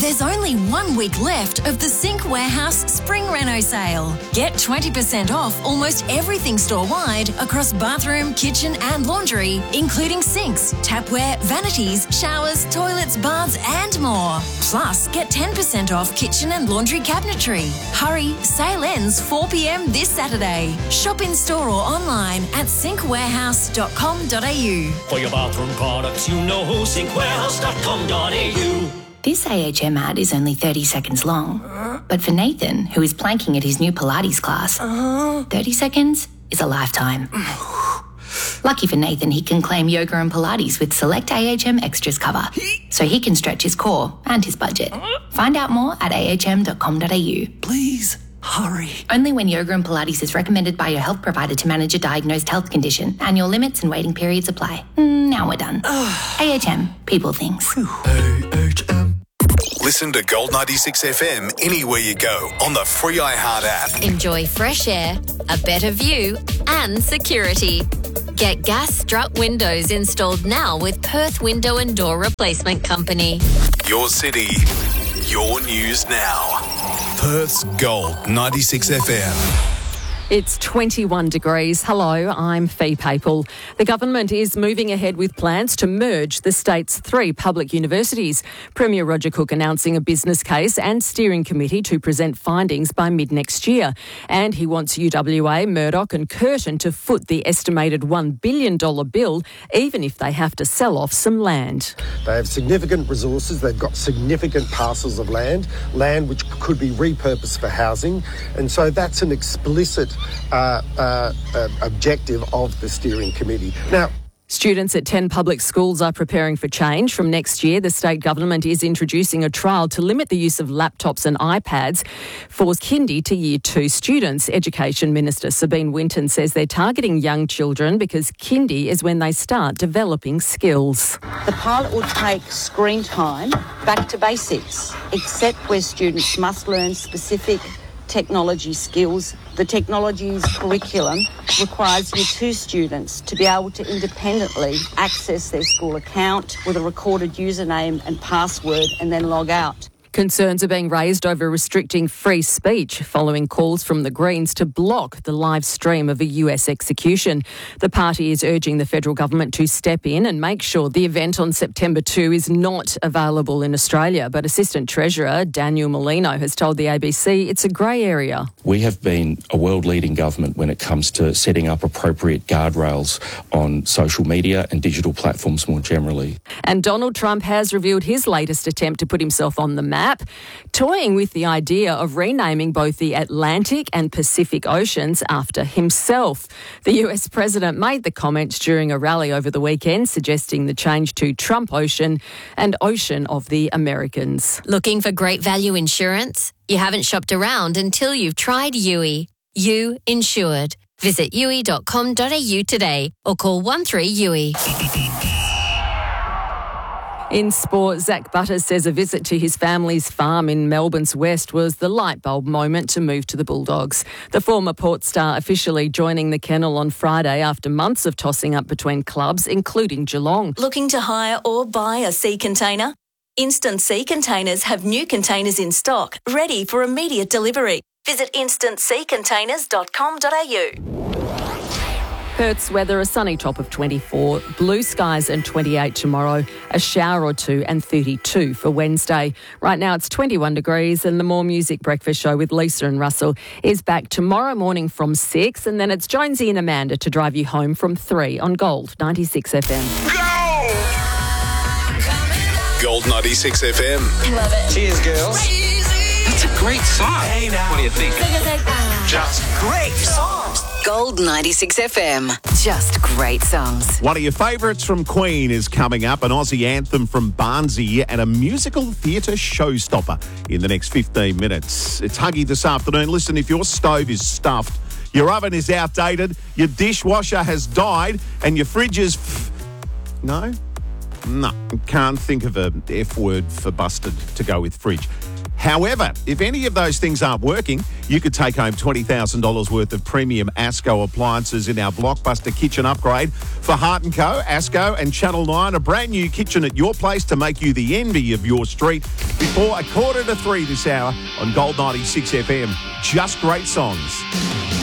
There's only 1 week left of the Sync Warehouse Spring Reno sale. Get 20% off almost everything store-wide across bathroom, kitchen and laundry, including sinks, tapware, vanities, showers, toilets, baths and more. Plus, get 10% off kitchen and laundry cabinetry. Hurry, sale ends 4 p.m. this Saturday. Shop in store or online at syncwarehouse.com.au. For your bathroom products, you know who, syncwarehouse.com.au. This AHM ad is only 30 seconds long. But for Nathan, who is planking at his new Pilates class, 30 seconds is a lifetime. Lucky for Nathan, he can claim yoga and Pilates with select AHM Extras cover, so he can stretch his core and his budget. Find out more at ahm.com.au. Please, hurry. Only when yoga and Pilates is recommended by your health provider to manage a diagnosed health condition. Annual limits and waiting periods apply. Now we're done. AHM, people things. AHM. Listen to Gold 96 FM anywhere you go on the free iHeart app. Enjoy fresh air, a better view and security. Get gas strut windows installed now with Perth Window and Door Replacement Company. Your city, your news now. Perth's Gold 96 FM. It's 21 degrees. Hello, I'm Fee Papel. The government is moving ahead with plans to merge the state's 3 public universities. Premier Roger Cook announcing a business case and steering committee to present findings by mid-next year. And he wants UWA, Murdoch and Curtin to foot the estimated $1 billion bill, even if they have to sell off some land. They have significant resources. They've got significant parcels of land which could be repurposed for housing. And so that's an explicit objective of the steering committee. Now, students at 10 public schools are preparing for change. From next year, the state government is introducing a trial to limit the use of laptops and iPads for kindy to year 2 students. Education Minister Sabine Winton says they're targeting young children because kindy is when they start developing skills. The pilot will take screen time back to basics, except where students must learn specific technology skills. The technologies curriculum requires Year 2 students to be able to independently access their school account with a recorded username and password and then log out. Concerns are being raised over restricting free speech following calls from the Greens to block the live stream of a US execution. The party is urging the federal government to step in and make sure the event on September 2 is not available in Australia. But Assistant Treasurer Daniel Molino has told the ABC it's a grey area. We have been a world-leading government when it comes to setting up appropriate guardrails on social media and digital platforms more generally. And Donald Trump has revealed his latest attempt to put himself on the map, toying with the idea of renaming both the Atlantic and Pacific Oceans after himself. The US president made the comments during a rally over the weekend, suggesting the change to Trump Ocean and Ocean of the Americans. Looking for great value insurance? You haven't shopped around until you've tried Yui. You insured. Visit yui.com.au today or call 13-YUI. In sport, Zach Butters says a visit to his family's farm in Melbourne's West was the light bulb moment to move to the Bulldogs. The former Port star officially joining the kennel on Friday after months of tossing up between clubs, including Geelong. Looking to hire or buy a sea container? Instant Sea Containers have new containers in stock, ready for immediate delivery. Visit instantseacontainers.com.au. Perth's weather, a sunny top of 24, blue skies and 28 tomorrow, a shower or 2 and 32 for Wednesday. Right now it's 21 degrees and the More Music Breakfast Show with Lisa and Russell is back tomorrow morning from 6 and then it's Jonesy and Amanda to drive you home from 3 on Gold 96 FM. Go! Gold 96 FM. Love it. Cheers, girls. That's a great song. Hey, now. What do you think? Just great songs. Gold 96 FM. Just great songs. One of your favourites from Queen is coming up, an Aussie anthem from Barnsley and a musical theatre showstopper in the next 15 minutes. It's Huggy this afternoon. Listen, if your stove is stuffed, your oven is outdated, your dishwasher has died and your fridge is... No, can't think of an F word for busted to go with fridge. However, if any of those things aren't working, you could take home $20,000 worth of premium ASCO appliances in our blockbuster kitchen upgrade for Heart & Co, ASCO and Channel 9, a brand new kitchen at your place to make you the envy of your street before 2:45 this hour on Gold 96 FM. Just great songs.